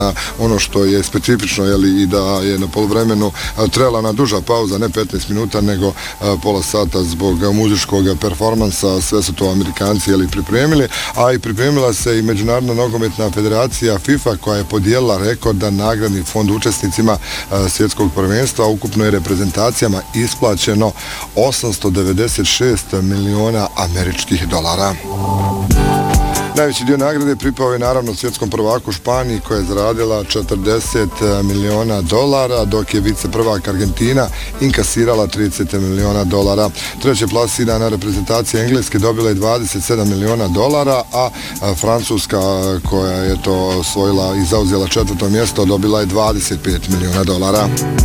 Ono što je specifično i da je na poluvremenu trebala ona duža pauza, ne 15 minuta nego pola sata zbog muzičkog performansa, sve su to Amerikanci pripremili, a i pripremila se i Međunarodna nogometna federacija FIFA koja je podijelila rekordan nagradni fond učesnicima svjetskog prvenstva. Ukupno je reprezentacijama isplaćeno 896 miliona američkih dolara. Najveći dio nagrade pripao je naravno svjetskom prvaku Španiji koja je zaradila 40 miliona dolara, dok je vice prvak Argentina inkasirala 30 miliona dolara. Treće plasirana reprezentacija Engleske dobila je 27 miliona dolara, a Francuska koja je to osvojila i zauzela četvrto mjesto dobila je 25 miliona dolara.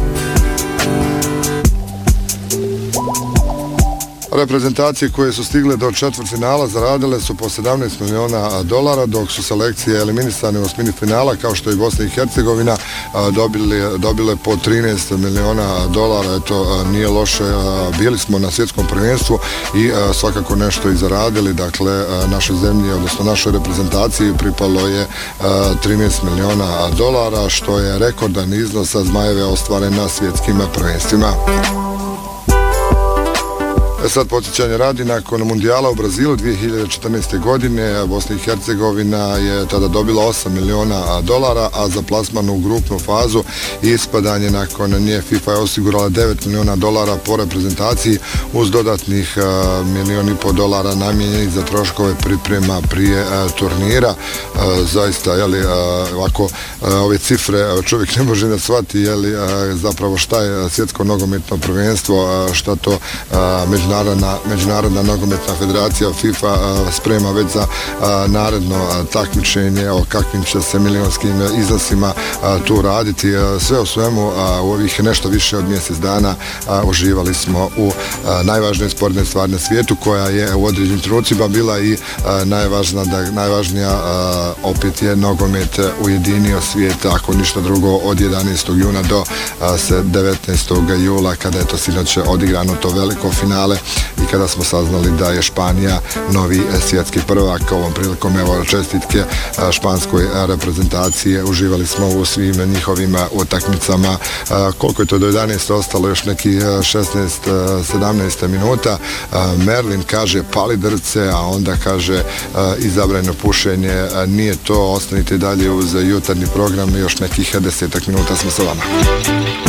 Reprezentacije koje su stigle do četvrtfinala zaradile su po 17 miliona dolara, dok su selekcije eliminisane u osmini finala, kao što je Bosna i Hercegovina, dobile po 13 miliona dolara. Eto, nije loše, bili smo na svjetskom prvenstvu i svakako nešto i zaradili. Dakle, našoj zemlji, odnosno našoj reprezentaciji pripalo je 13 miliona dolara, što je rekordan iznos, a Zmajeve ostvaren na svjetskim prvenstvima. Sad podsjećanje radi, nakon mundijala u Brazilu 2014. godine Bosna i Hercegovina je tada dobila 8 miliona dolara, a za plasman u grupnu fazu i ispadanje nakon nje FIFA je osigurala 9 miliona dolara po reprezentaciji uz dodatnih $1,5 miliona namijenjenih za troškove priprema prije turnira. Zaista, ovako ove cifre čovjek ne može da shvati zapravo šta je svjetsko nogometno prvenstvo, šta to Međunarodna nogometna federacija FIFA sprema već za naredno takmičenje, o kakvim će se milionskim iznosima tu raditi. Sve u svemu, u ovih nešto više od mjesec dana uživali smo u najvažnijoj sportnoj stvari na svijetu, koja je u određenim trenucima bila i najvažnija. Opet je nogomet ujedinio svijet, ako ništa drugo, od 11. juna do 19. jula, kada je to sinoć odigrano to veliko finale i kada smo saznali da je Španija novi svjetski prvak. Ovom prilikom čestitke španskoj reprezentaciji, uživali smo u svim njihovim utakmicama. Koliko je to do 11 ostalo, još neki 16-17 minuta. Merlin kaže pali drce, a onda kaže izabrano pušenje, nije to, ostanite dalje uz jutarnji program, još nekih 10 minuta smo sa vama.